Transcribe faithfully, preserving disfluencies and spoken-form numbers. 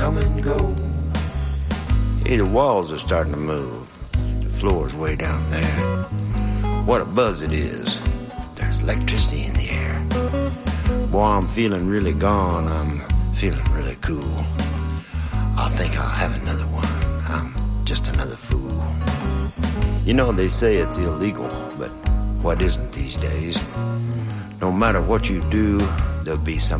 come and go. Hey, the walls are starting to move. The floor's way down there. What a buzz it is. There's electricity in the air. Boy, I'm feeling really gone. I'm feeling really cool. I think I'll have another one. I'm just another fool. You know, they say it's illegal, but what isn't these days? No matter what you do, there'll be some